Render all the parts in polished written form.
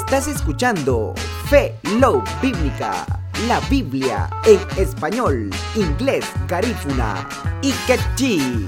Estás escuchando Fe Love Bíblica, la Biblia en español, inglés, garífuna y quechí.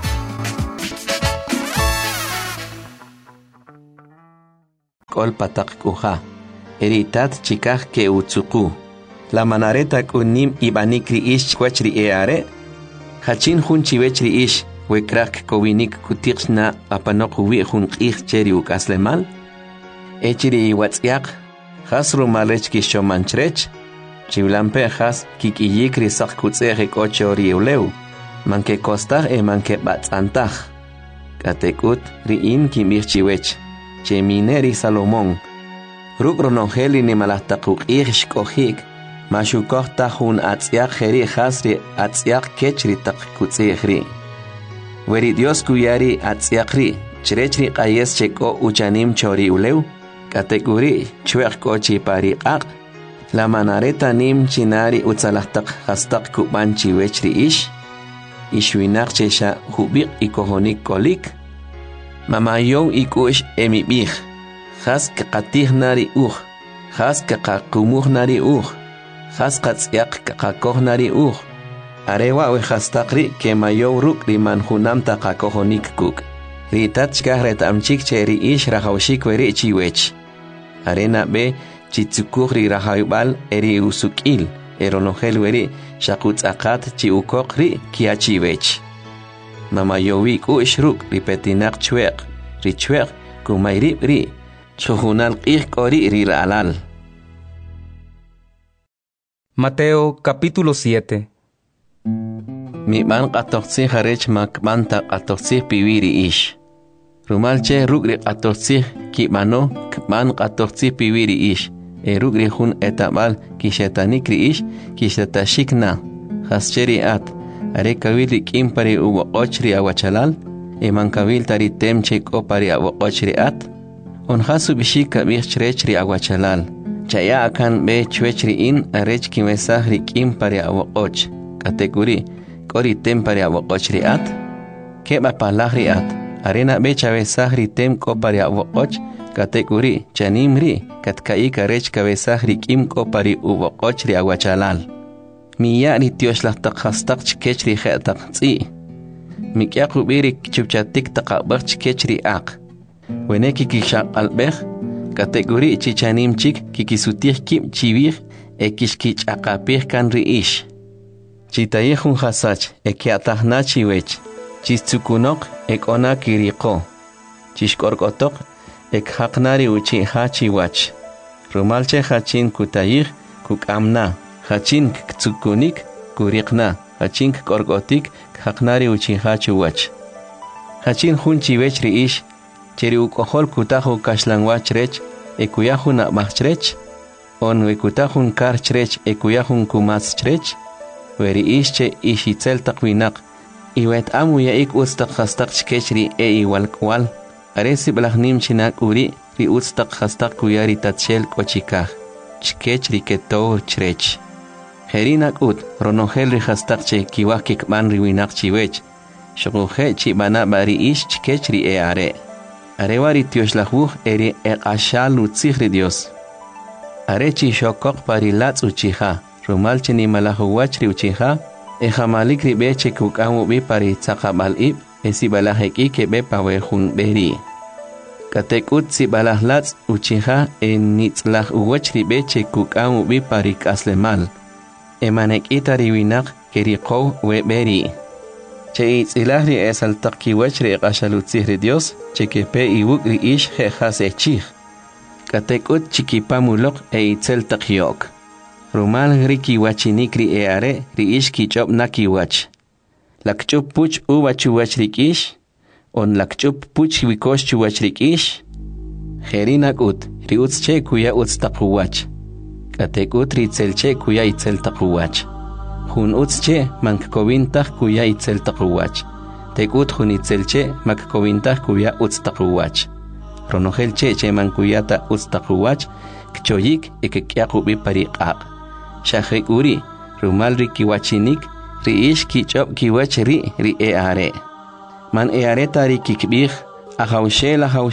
Kol patak kuha, eritat chikaj ke utsuku. La manareta kunim ibanikri ish kwachri eare. Hachin hun chiwechri ish, wekrak kowinik kutiksna apanok uwi hun ich cheri ukaslemal. Echiri iwatsiak, hasru malech kishomanchrech. Chiwlampe has kikiyikri sak kutsehek ochori uleu. Manke kostah manke batzantah. Katekut riin kimirchiwech. Chemineri Salomón. Rukro nongeli ni malahtakuk ish kohik. Mashukohta hun atziak heri hasri atziak kechri tak kutsehri. Weri Dios kuyari atziakri. Chrechri qayes cheko uchanim chori uleu. Kategori chuek kochi pari ak. La manareta nim chinari utzalahtak hastak kubanchi wechri ish. Ishwinak chesha hubik ikohonik kolik. Mamayon ikush emibih. Has kakatih nari has kakakumuh nari has katsyak kakakoh nari Arewa we hastakri ke mayon ruk riman hunam takakohonik kuk. Ritat chkahret amchik cheri ish rahaushik weri chiwech. Arena be chitsukuhri rahaybal eri usukil. Eronogel weri shakutzakat chiukokri kiachiwech. Mama yowi ku ishruk ripetinak chuek, richuek kumairip ri, chuhunal kori ri alal. Mateo capítulo 7. Mi man qatoxi harech mak manta qatoxi piwiri ish. Rumalche rugri qatoxi ki mano man qatoxi piwiri ish. Rugri hun etabal kishetanikri ish kishetashikna. Hascheri at. Are kawili kimpari uwa ochri awachalal, mankawil tari temchek opari awa ochri at, on hasu bishika bichrechri awachalal, chaya akan be chwechri in arech kimesahri kimpari awa och, kategori, kori tempari awa ochri at, keba palahri at, arena be chavesahri tem kopari awa och, kategori, chanimri, katkaika rech kawesahri kim kopari uwa ochri awachalal. Miyari tioslahtak hastak chkechri khetak tsi. Mikyaku birik chupchatik takabak chkechri ak. Weneki kishak albech, kategori chichanim chik kikisutih kim chivir ekishkich akapih kan riish. Chitayehun hasach ekiatahna chiwech. Chistsukunok ekona kiriko. Chishkorkotok ekhaknari uchi hachiwach. Rumalche hachin kutayih kukamna. Hachin ktsukunik kurikna, hachin korgotik haknari uchihachu wach. Hachin hun chiwechri ish, cheri ukohol kutahu kashlangwach rech, ekuyahun abachrech, on wekutahun karchrech ekuyahun kumaschrech, weri ishche ishitzel takwinak, iwet amuya ik ustak hastak chkechri iwalkwal, aresi blahnim chinak uri, ri ustak hastak kuyari tatshel kochikah, chkechri keto chrech. Herinak ut, ronohelri hastakche kiwakik man riwinak chiwech. Shokuhe chibana bari ish chkechri are. Arewari tioslahuh eri ashal utzihri Dios. Arechi shokok pari latz uchiha. Rumalche ni malahuwachri uchiha. Ejamalikri beche kukamu bi pari tzakabal ib. Esibalaheki kebe pawehun beri. Katekut sibalah latz uchiha nitzlah uwachri beche kukamu bi pari kaslemal. Emanek itariwinak kerikow we beri. Che itzilahri esaltak kiwachri qashalutzihri Dios, che kepe iwukri ish jejas echih. Katekut chikipamulok itzel takyok. Rumal gri kiwachinikri are, ri ish kichop nakiwach. Lakchup puch uwachuwachrik ish, on lakchup puch wikosh chuwachrik ish. Herinak ut, ri utzche kuya utztakuwach. Katekut ritzelche kuya itzel takuwach. Hun utzche mankkovintah kuya itzel takuwach. Tekut hun itzelche makkovintah kuya utztakuwach. Ronohelche che mankuyata utztakuwach, kchoyik ekekyakubi pariqaq. Shahek uri, rumal rikiwachinik, riish kichop kiwach ri are. Man eare tari kikbih, ahawshel